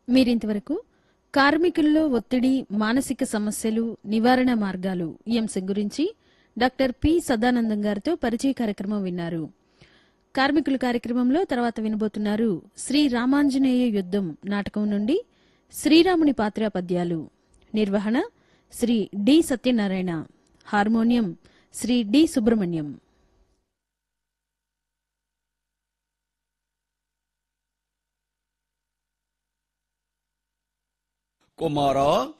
మీరింతవరకు కార్మికుల్లో ఒత్తిడి, మానసిక సమస్యలు, నివారణ మార్గాలు ఈ అంశం గురించి డాక్టర్ పి సదానందం గారితో పరిచయ కార్యక్రమం విన్నారు. కార్మికుల కార్యక్రమంలో తర్వాత వినబోతున్నారు శ్రీ రామాంజనేయ యుద్ధం నాటకం నుండి శ్రీరాముని పాత్ర పద్యాలు. నిర్వహణ Shri D Satyanarayana. Harmonium Shri D Subrahmanyam. కుమారా,